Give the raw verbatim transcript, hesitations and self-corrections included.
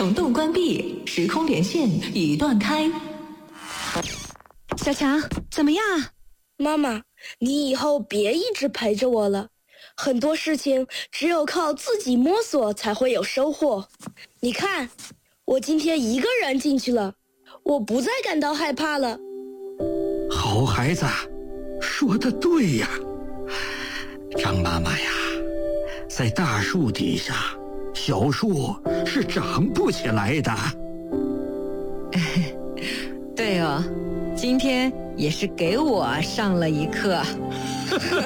虫洞关闭，时空连线已断开。 小强，怎么样？ 妈妈，你以后别一直陪着我了，很多事情只有靠自己摸索才会有收获。你看，我今天一个人进去了，我不再感到害怕了。 好孩子，说得对呀。张妈妈呀，在大树底下，小树是长不起来的。 对哦，今天也是给我上了一课。